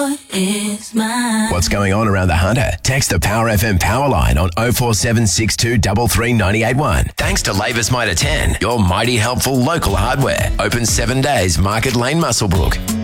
is mine. What's going on around the Hunter? Text the Power FM power line on 0476 233 981. Thanks to Labour's Mitre 10, your mighty helpful local hardware. Open 7 days, Market Lane, Muswellbrook.